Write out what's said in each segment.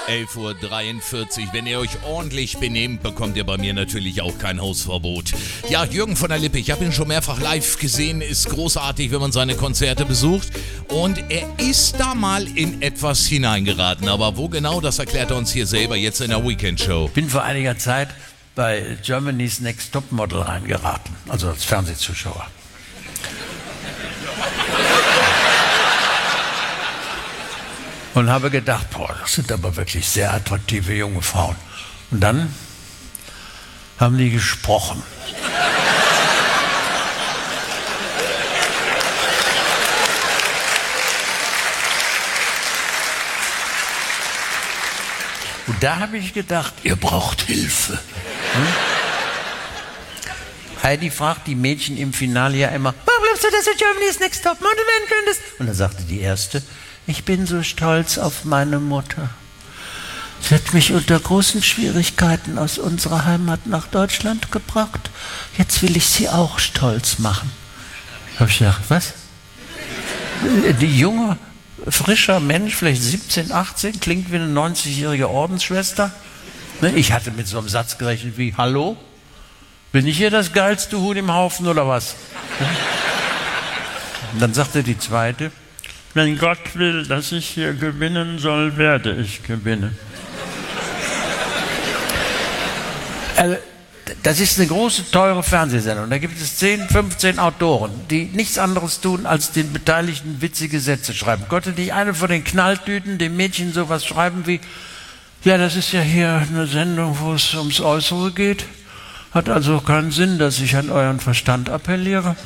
11:43 Uhr. Wenn ihr euch ordentlich benehmt, bekommt ihr bei mir natürlich auch kein Hausverbot. Ja, Jürgen von der Lippe, ich habe ihn schon mehrfach live gesehen, ist großartig, wenn man seine Konzerte besucht. Und er ist da mal in etwas hineingeraten. Aber wo genau, das erklärt er uns hier selber jetzt in der Weekend-Show. Ich bin vor einiger Zeit bei Germany's Next Topmodel reingeraten, also als Fernsehzuschauer. Und habe gedacht, boah, das sind aber wirklich sehr attraktive junge Frauen. Und dann haben die gesprochen. Und da habe ich gedacht, ihr braucht Hilfe. Heidi fragt die Mädchen im Finale ja immer, warum glaubst du, dass du Germany's Next Topmodel werden könntest? Und dann sagte die Erste, ich bin so stolz auf meine Mutter. Sie hat mich unter großen Schwierigkeiten aus unserer Heimat nach Deutschland gebracht. Jetzt will ich sie auch stolz machen. Habe ich gedacht, was? Die junge, frischer Mensch, vielleicht 17, 18, klingt wie eine 90-jährige Ordensschwester. Ich hatte mit so einem Satz gerechnet wie, hallo? Bin ich hier das geilste Huhn im Haufen oder was? Und dann sagte die Zweite, wenn Gott will, dass ich hier gewinnen soll, werde ich gewinnen. Also, das ist eine große, teure Fernsehsendung. Da gibt es 10, 15 Autoren, die nichts anderes tun, als den Beteiligten witzige Sätze schreiben. Konnte nicht eine von den Knalltüten dem Mädchen sowas schreiben wie, ja, das ist ja hier eine Sendung, wo es ums Äußere geht. Hat also keinen Sinn, dass ich an euren Verstand appelliere.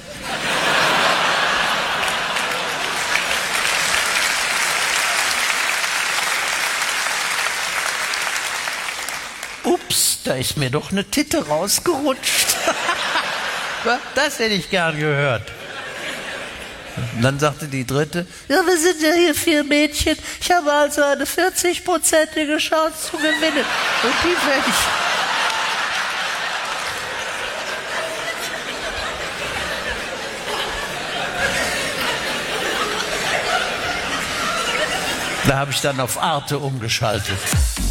Ups, da ist mir doch eine Titte rausgerutscht. Das hätte ich gern gehört. Und dann sagte die Dritte, ja, wir sind ja hier 4 Mädchen. Ich habe also eine 40-prozentige Chance zu gewinnen. Und die werde ich... Da habe ich dann auf Arte umgeschaltet.